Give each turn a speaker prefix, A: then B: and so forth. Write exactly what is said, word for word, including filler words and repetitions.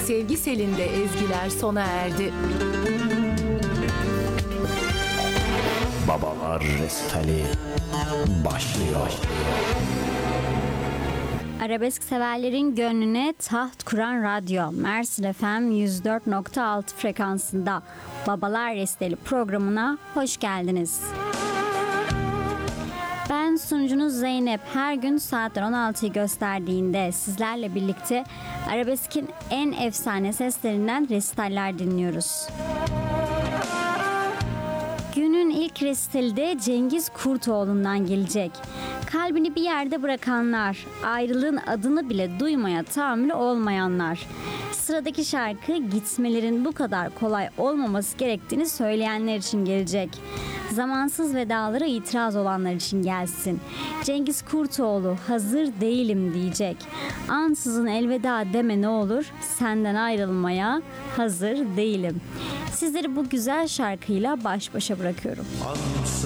A: Sevgi Selinde ezgiler sona erdi.
B: Babalar Resitali başlıyor.
C: Arabesk severlerin gönlüne taht kuran radyo Mersin F M yüz dört nokta altı frekansında Babalar Resitali programına hoş geldiniz. Ben sunucunuz Zeynep. Her gün saatler on altıyı gösterdiğinde sizlerle birlikte arabeskin en efsane seslerinden resitaller dinliyoruz. Günün ilk resitali de Cengiz Kurtoğlu'ndan gelecek. Kalbini bir yerde bırakanlar, ayrılığın adını bile duymaya tahammülü olmayanlar. Sıradaki şarkı gitmelerin bu kadar kolay olmaması gerektiğini söyleyenler için gelecek. Zamansız vedalara itiraz olanlar için gelsin. Cengiz Kurtoğlu hazır değilim diyecek. Ansızın elveda deme ne olur, senden ayrılmaya hazır değilim. Sizleri bu güzel şarkıyla baş başa bırakıyorum.
D: Ansızın